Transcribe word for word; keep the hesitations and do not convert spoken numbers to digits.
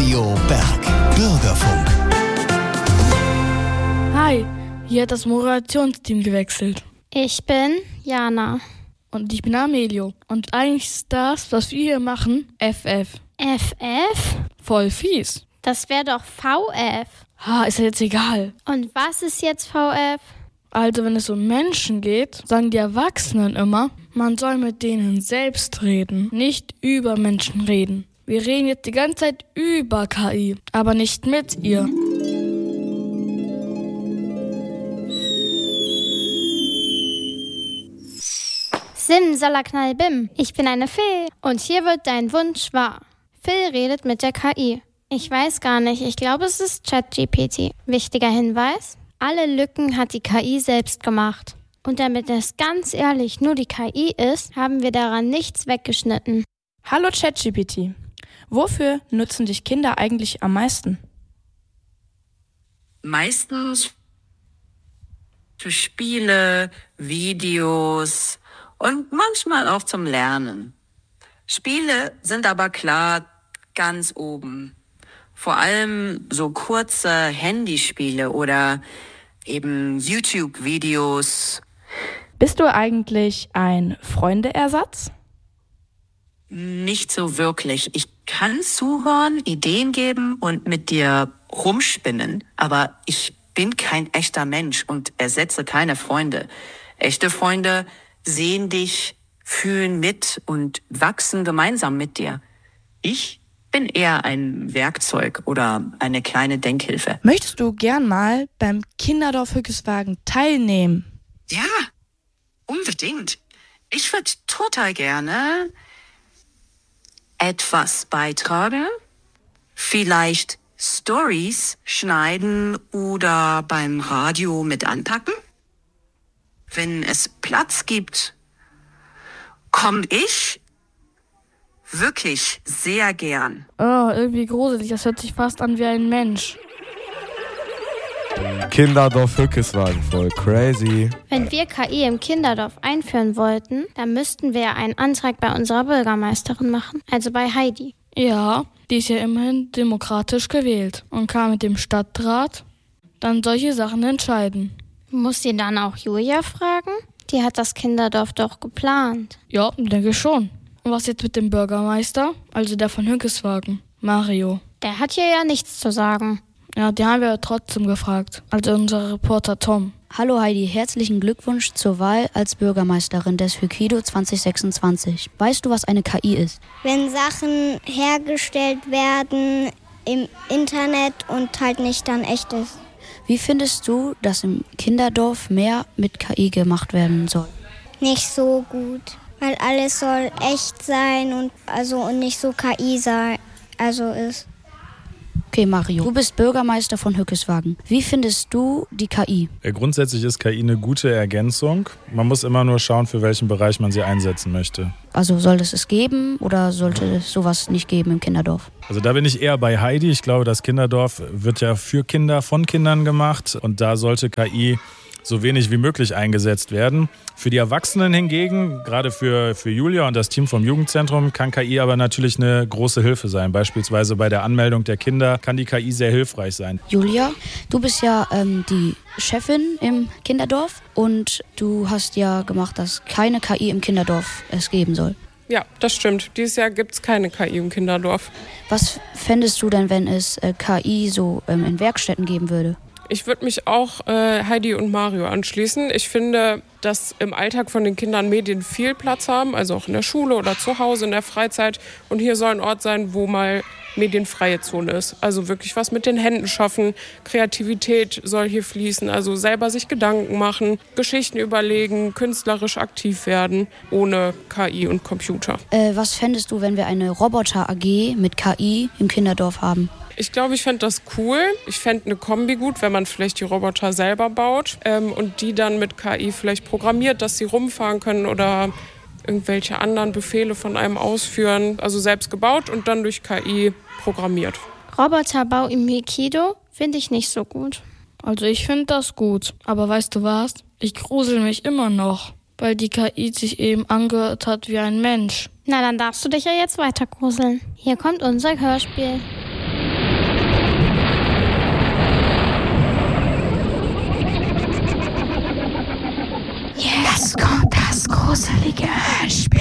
Radio Berg. Bürgerfunk. Hi, hier hat das Moderationsteam gewechselt. Ich bin Jana. Und ich bin Amelio. Und eigentlich ist das, was wir hier machen, F F. F F? Voll fies. Das wäre doch V F. Ha, ist ja jetzt egal. Und was ist jetzt V F? Also wenn es um Menschen geht, sagen die Erwachsenen immer, man soll mit denen selbst reden, nicht über Menschen reden. Wir reden jetzt die ganze Zeit über K I, aber nicht mit ihr. Simsalaknallbim, ich bin eine Fee und hier wird dein Wunsch wahr. Phil redet mit der K I. Ich weiß gar nicht, ich glaube es ist ChatGPT. Wichtiger Hinweis, alle Lücken hat die K I selbst gemacht. Und damit es ganz ehrlich nur die K I ist, haben wir daran nichts weggeschnitten. Hallo ChatGPT, wofür nutzen dich Kinder eigentlich am meisten? Meistens für Spiele, Videos und manchmal auch zum Lernen. Spiele sind aber klar ganz oben. Vor allem so kurze Handyspiele oder eben YouTube-Videos. Bist du eigentlich ein Freundeersatz? Nicht so wirklich. Ich kann zuhören, Ideen geben und mit dir rumspinnen, aber ich bin kein echter Mensch und ersetze keine Freunde. Echte Freunde sehen dich, fühlen mit und wachsen gemeinsam mit dir. Ich bin eher ein Werkzeug oder eine kleine Denkhilfe. Möchtest du gern mal beim Kinderdorf Hückeswagen teilnehmen? Ja, unbedingt. Ich würde total gerne etwas beitragen, vielleicht Stories schneiden oder beim Radio mit anpacken. Wenn es Platz gibt, komme ich wirklich sehr gern. Oh, irgendwie gruselig, das hört sich fast an wie ein Mensch. Kinderdorf Hückeswagen, voll crazy. Wenn wir K I im Kinderdorf einführen wollten, dann müssten wir einen Antrag bei unserer Bürgermeisterin machen, also bei Heidi. Ja, die ist ja immerhin demokratisch gewählt und kann mit dem Stadtrat dann solche Sachen entscheiden. Muss sie dann auch Julia fragen? Die hat das Kinderdorf doch geplant. Ja, denke ich schon. Und was jetzt mit dem Bürgermeister, also der von Hückeswagen, Mario? Der hat hier ja nichts zu sagen. Ja, die haben wir ja trotzdem gefragt, also unser Reporter Tom. Hallo Heidi, herzlichen Glückwunsch zur Wahl als Bürgermeisterin des Hykido zwanzig sechsundzwanzig. Weißt du, was eine K I ist? Wenn Sachen hergestellt werden im Internet und halt nicht dann echt ist. Wie findest du, dass im Kinderdorf mehr mit K I gemacht werden soll? Nicht so gut, weil alles soll echt sein und also und nicht so K I sein, also ist. Okay, Mario, du bist Bürgermeister von Hückeswagen. Wie findest du die K I? Grundsätzlich ist K I eine gute Ergänzung. Man muss immer nur schauen, für welchen Bereich man sie einsetzen möchte. Also soll es es geben oder sollte es sowas nicht geben im Kinderdorf? Also da bin ich eher bei Heidi. Ich glaube, das Kinderdorf wird ja für Kinder von Kindern gemacht und da sollte K I so wenig wie möglich eingesetzt werden. Für die Erwachsenen hingegen, gerade für, für Julia und das Team vom Jugendzentrum, kann K I aber natürlich eine große Hilfe sein. Beispielsweise bei der Anmeldung der Kinder kann die K I sehr hilfreich sein. Julia, du bist ja ähm, die Chefin im Kinderdorf und du hast ja gemacht, dass keine K I im Kinderdorf es geben soll. Ja, das stimmt. Dieses Jahr gibt es keine K I im Kinderdorf. Was fändest du denn, wenn es äh, K I so ähm, in Werkstätten geben würde? Ich würde mich auch äh, Heidi und Mario anschließen. Ich finde, dass im Alltag von den Kindern Medien viel Platz haben, also auch in der Schule oder zu Hause in der Freizeit. Und hier soll ein Ort sein, wo mal medienfreie Zone ist. Also wirklich was mit den Händen schaffen, Kreativität soll hier fließen, also selber sich Gedanken machen, Geschichten überlegen, künstlerisch aktiv werden, ohne K I und Computer. Äh, was fändest du, wenn wir eine Roboter-A G mit K I im Kinderdorf haben? Ich glaube, ich fände das cool. Ich fände eine Kombi gut, wenn man vielleicht die Roboter selber baut ähm, und die dann mit K I vielleicht programmiert, dass sie rumfahren können oder irgendwelche anderen Befehle von einem ausführen. Also selbst gebaut und dann durch K I programmiert. Roboterbau im Hykido finde ich nicht so gut. Also ich finde das gut. Aber weißt du was? Ich grusel mich immer noch, weil die K I sich eben angehört hat wie ein Mensch. Na, dann darfst du dich ja jetzt weiter gruseln. Hier kommt unser Hörspiel. Jetzt kommt das gruselige Hörspiel.